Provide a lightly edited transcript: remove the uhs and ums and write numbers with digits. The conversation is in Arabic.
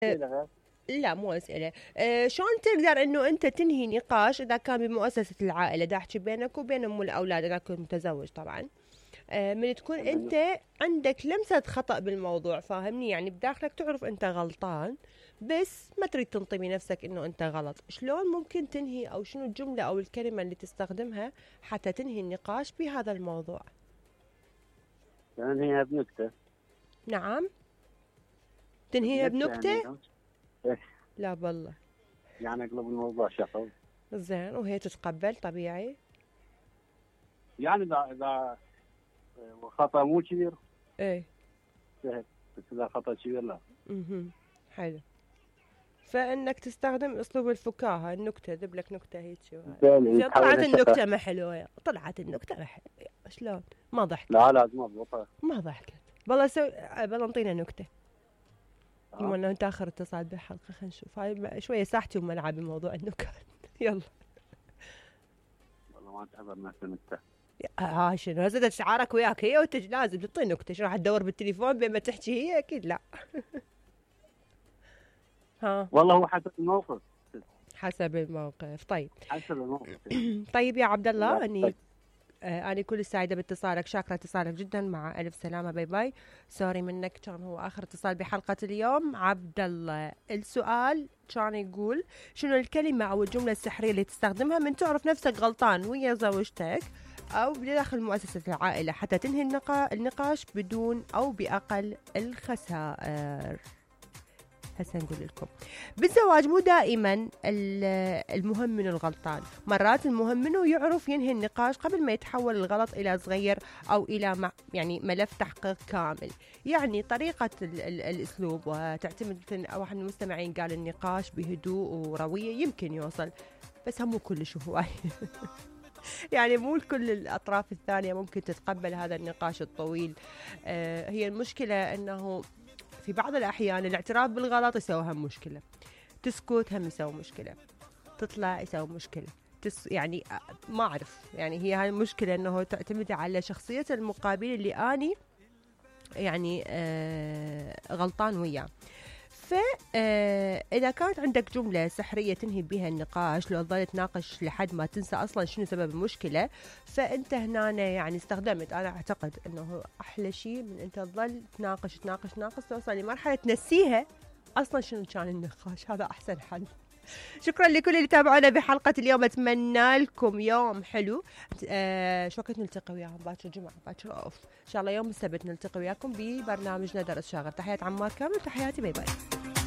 لا مو أسئلة. شلون تقدر انه انت تنهي نقاش اذا كان بمؤسسة العائلة، دا احكي بينك وبين ام الاولاد اذا كنت متزوج طبعا. من تكون تمام. انت عندك لمسة خطأ بالموضوع، فاهمني؟ يعني بداخلك تعرف انت غلطان بس ما تريد تنطي بنفسك انه انت غلط. شلون ممكن تنهي، او شنو الجملة او الكلمة اللي تستخدمها حتى تنهي النقاش بهذا الموضوع؟ يعني هي بنكتة. نعم. تنهيها بنكتة يعني. بنكتة؟ إيه. لا بالله. يعني اقلب الموضوع شخص. زين، وهي تتقبل طبيعي؟ يعني اذا خطأ مو كبير ايه. سهل، بس اذا خطأ كبير لا. حلو. فانك تستخدم اسلوب الفكاهه، النكته، ذب لك نكته هيك وهاي. بالتالي زين، طلعت تحول شخص. النكته ما حلوه، طلعت النكته ما حلوه. شلون ما ضحكت؟ لا لازم اضبطها. ما ضحكت. والله بالله انطينا نكته. بما اه انه انت اخر اتصال بالحلقه، خلينا نشوف هاي شويه ساحتي وملعبي بموضوع النكت. يلا. والله ما تعبر نفس النكتة. ها شنو زادت شعارك وياك هي، وانت لازم تعطي نكته. شنو راح تدور بالتليفون بين ما تحكي هي؟ اكيد لا. ها. والله هو حسب الموقف. حسب الموقف. طيب. حسب الموقف. طيب يا عبد الله، لا اني أنا كل سعيدة باتصالك، شاكرة اتصالك جدا، مع ألف سلامة، باي باي. سوري منك، كان هو آخر اتصال بحلقة اليوم. عبد الله، السؤال كان يقول شنو الكلمة أو الجملة السحرية اللي تستخدمها من تعرف نفسك غلطان ويا زوجتك أو بداخل مؤسسة العائلة حتى تنهي النقاش بدون أو بأقل الخسائر. هسه نقول لكم بالزواج مو دائما المهم من الغلطان، مرات المهم منه يعرف ينهي النقاش قبل ما يتحول الغلط إلى صغير أو إلى يعني ملف تحقيق كامل. يعني طريقة الأسلوب، وتعتمد مثل واحد من المستمعين قال النقاش بهدوء وروية يمكن يوصل، بس هم مو كلش هواي. يعني مو كل الأطراف الثانية ممكن تتقبل هذا النقاش الطويل. هي المشكلة أنه في بعض الأحيان الاعتراف بالغلط يسوي هم مشكلة، تسكت هم يسوي مشكلة، تطلع يسوي مشكلة، يعني ما أعرف. يعني هي هاي المشكلة أنه تعتمد على شخصية المقابل اللي أني يعني غلطان وياه. فإذا كانت عندك جملة سحرية تنهي بها النقاش، لو ظلت تناقش لحد ما تنسى أصلا شنو سبب المشكلة، فأنت هنا يعني استخدمت، أنا أعتقد أنه أحلى شيء من أنت تظل تناقش توصل لمرحلة تنسيها أصلا شنو كان النقاش. هذا أحسن حل. شكرا لكل اللي تابعونا بحلقة اليوم، أتمنى لكم يوم حلو. شو وقت نلتقي وياهم؟ باكر جمعة، باكر أوف إن شاء الله. يوم السبت نلتقي وياكم ببرنامجنا درس شاغر. تحيات عمار كامل، تحياتي، باي باي.